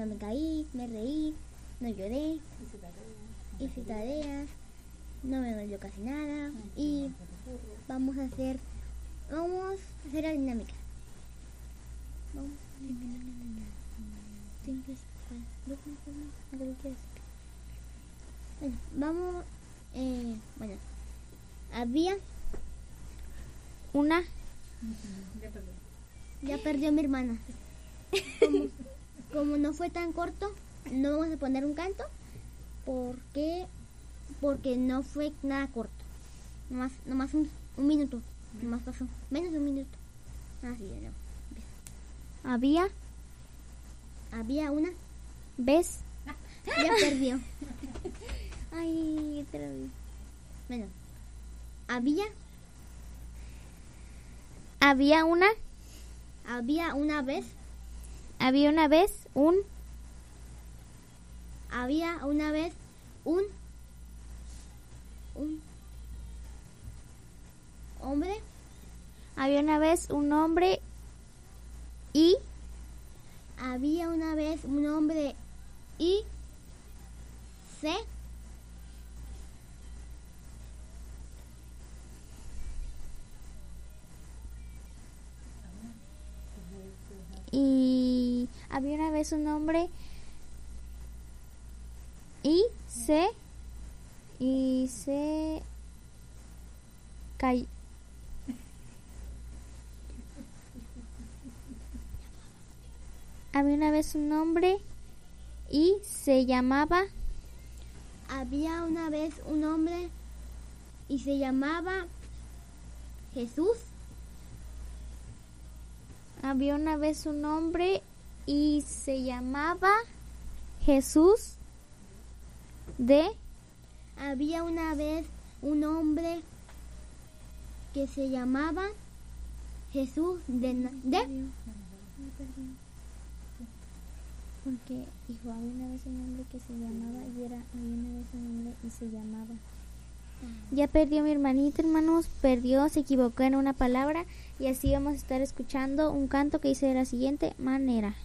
no me caí, me reí, no lloré, hice tareas, no me dolió casi nada. Y vamos a hacer la dinámica. Bueno, había una. Ya perdió mi hermana. Como no fue tan corto, no vamos a poner un canto porque no fue nada corto. Nomás un minuto. Nomás pasó menos de un minuto. Así ya no. Había una vez. Ya perdió. Ay, otra vez. Bueno, había una vez un hombre. Había una vez un hombre y se había una vez un hombre y se cayó. Había una vez un hombre y se llamaba. Había una vez un hombre y se llamaba Jesús. Había una vez un hombre y se llamaba Jesús de. Había una vez un hombre que se llamaba Jesús de. Porque dijo, había una vez un hombre que se llamaba y había una vez un hombre y se llamaba. Ya perdió mi hermanita, hermanos, se equivocó en una palabra y así vamos a estar escuchando un canto que dice de la siguiente manera.